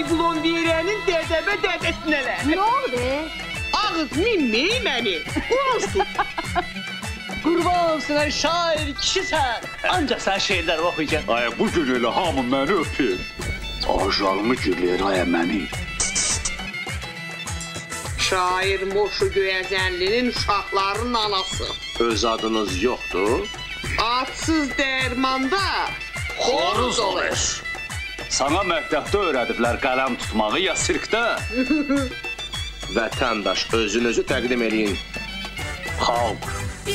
Blondierənin dədəbə dədəsinələr. Nə oldu? Ağız minmir məni. Olsun. Qurban olsun ay şair kişisən. Ancaq sən şeirlər oxuyacaksın. Ay bu gün elə hamı məni öpür. Ajalımı gülür ay məni. Şair Moşu Göyəzənlinin uşaqlarının anası. Öz adınız yoxdur? Adsız dərmanda xoruz olur. Sana məktəbdə öyrədiblər qələm tutmağı ya sirkdə? Vətəndaş özünüzü təqdim eləyin. Xalq.